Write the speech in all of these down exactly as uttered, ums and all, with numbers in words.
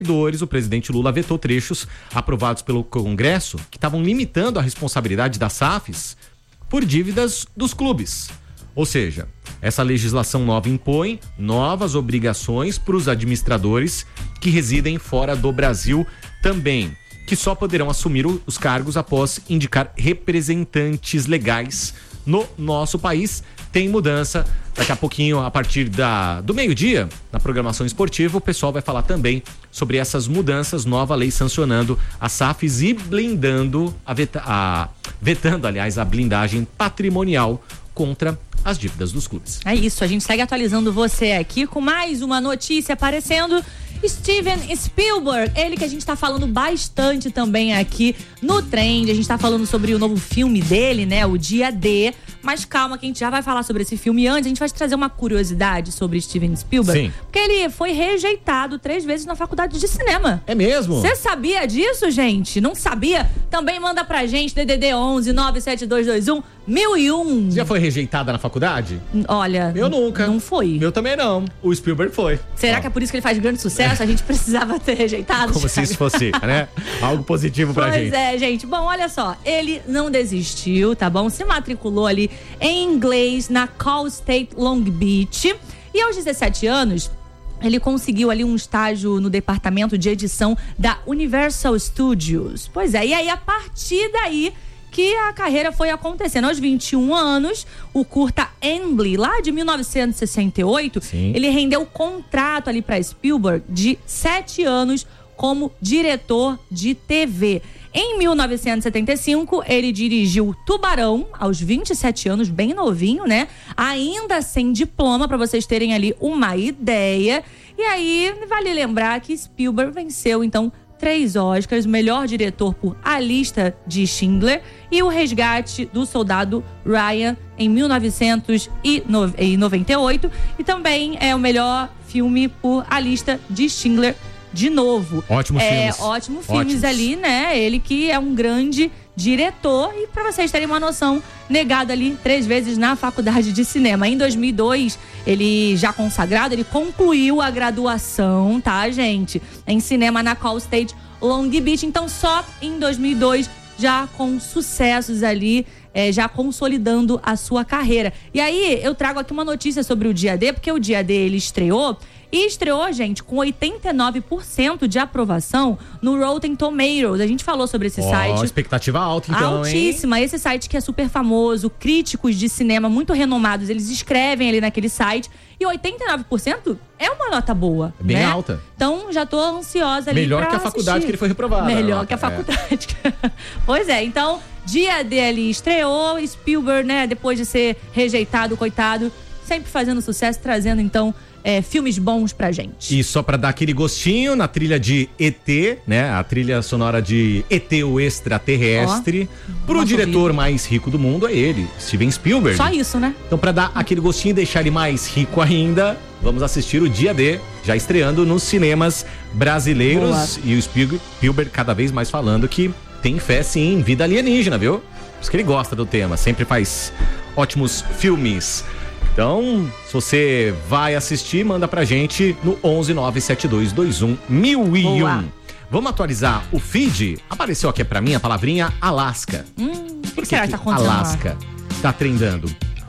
O presidente Lula vetou trechos aprovados pelo Congresso que estavam limitando a responsabilidade das S A Fs por dívidas dos clubes. Ou seja, essa legislação nova impõe novas obrigações para os administradores que residem fora do Brasil também, que só poderão assumir os cargos após indicar representantes legais no nosso país. Tem mudança. Daqui a pouquinho, a partir da, do meio-dia, na programação esportiva, o pessoal vai falar também sobre essas mudanças, nova lei sancionando as S A Fs e blindando, a veta, a, vetando, aliás, a blindagem patrimonial contra as dívidas dos clubes. É isso, a gente segue atualizando você aqui com mais uma notícia aparecendo. Steven Spielberg, ele que a gente tá falando bastante também aqui no Trend. A gente tá falando sobre o novo filme dele, né, o Dia D. Mas calma que a gente já vai falar sobre esse filme. Antes, a gente vai te trazer uma curiosidade sobre Steven Spielberg. Sim. Porque ele foi rejeitado três vezes na faculdade de cinema. É mesmo? Você sabia disso, gente? Não sabia? Também manda pra gente, D D D onze nove sete dois dois um mil e um. Você já foi rejeitada na faculdade? Olha, eu nunca. Não foi. Eu também não. O Spielberg foi. Será Ó. que é por isso que ele faz grande sucesso? A gente precisava ter rejeitado. Como se isso fosse, né? Algo positivo pra pois gente. Pois é, gente. Bom, olha só. Ele não desistiu, tá bom? Se matriculou ali em inglês na Cal State Long Beach. E aos dezessete anos, ele conseguiu ali um estágio no departamento de edição da Universal Studios. Pois é, e aí a partir daí que a carreira foi acontecendo. Aos vinte e um anos, o curta Emily, lá de mil novecentos e sessenta e oito, Sim. ele rendeu contrato ali para Spielberg de sete anos como diretor de T V. Em mil novecentos e setenta e cinco, ele dirigiu Tubarão, aos vinte e sete anos, bem novinho, né? Ainda sem diploma, para vocês terem ali uma ideia. E aí, vale lembrar que Spielberg venceu, então, três Oscars, melhor diretor por A Lista de Schindler e O Resgate do Soldado Ryan em mil novecentos e noventa e oito, e também é o melhor filme por A Lista de Schindler de novo. Ótimos é, filmes. Ótimos filmes Ótimos. ali, né? Ele que é um grande diretor e, pra vocês terem uma noção, negado ali três vezes na faculdade de cinema. Em dois mil e dois, ele já consagrado, ele concluiu a graduação, tá, gente? Em cinema na Cal State Long Beach. Então, só em dois mil e dois, já com sucessos ali, é, já consolidando a sua carreira. E aí, eu trago aqui uma notícia sobre o Dia D, porque o Dia D, ele estreou E estreou, gente, com oitenta e nove por cento de aprovação no Rotten Tomatoes. A gente falou sobre esse oh, site. Expectativa alta, então, Altíssima. hein? Esse site que é super famoso, críticos de cinema muito renomados, eles escrevem ali naquele site. E oitenta e nove por cento é uma nota boa, Bem né? alta. Então, já tô ansiosa ali Melhor pra que a faculdade assistir. que ele foi reprovado. Melhor né? que a É. faculdade. Pois é, então, Dia D ali estreou, Spielberg, né, depois de ser rejeitado, coitado, sempre fazendo sucesso, trazendo, então, é, filmes bons pra gente. E só pra dar aquele gostinho, na trilha de E T, né, a trilha sonora de E T, o extraterrestre, oh, pro diretor ouvir. mais rico do mundo é ele, Steven Spielberg. Só isso, né? Então, pra dar aquele gostinho e deixar ele mais rico ainda, vamos assistir o Dia D, já estreando nos cinemas brasileiros. Boa. E o Spielberg cada vez mais falando que tem fé, sim, em vida alienígena, viu? Por isso que ele gosta do tema, sempre faz ótimos filmes. Então, se você vai assistir, manda pra gente no onze nove sete dois dois um mil e um. Vamos atualizar o feed? Apareceu aqui pra mim a palavrinha Alasca. Hum, o que, Por que será que tá acontecendo Alasca lá? Tá trendando.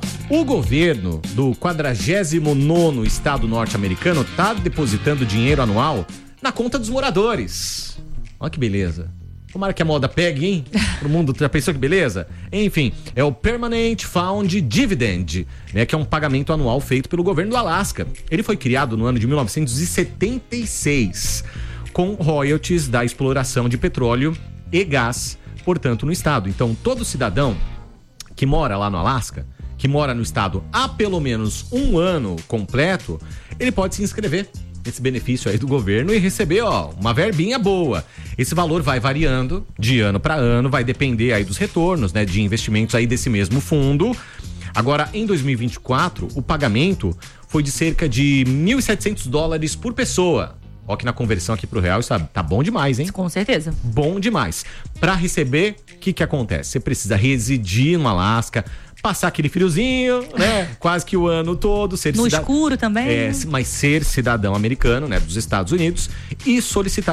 O governo do quadragésimo nono estado norte-americano tá depositando dinheiro anual na conta dos moradores. Olha que beleza. Tomara que a moda pegue, hein? Pro mundo, já pensou que beleza? Enfim, é o Permanent Fund Dividend, né? Que é um pagamento anual feito pelo governo do Alasca. Ele foi criado no ano de mil novecentos e setenta e seis, com royalties da exploração de petróleo e gás, portanto, no estado. Então, todo cidadão que mora lá no Alasca, que mora no estado há pelo menos um ano completo, ele pode se inscrever esse benefício aí do governo e receber, ó, uma verbinha boa. Esse valor vai variando de ano para ano, vai depender aí dos retornos, né, de investimentos aí desse mesmo fundo. Agora, em dois mil e vinte e quatro, o pagamento foi de cerca de mil e setecentos dólares por pessoa. Ó, que na conversão aqui pro real, isso tá bom demais, hein? Com certeza. Bom demais. Para receber, o que que acontece? Você precisa residir no Alasca, passar aquele friozinho, né? Quase que o ano todo. Ser No cida- escuro também. É, mas ser cidadão americano, né? Dos Estados Unidos e solicitar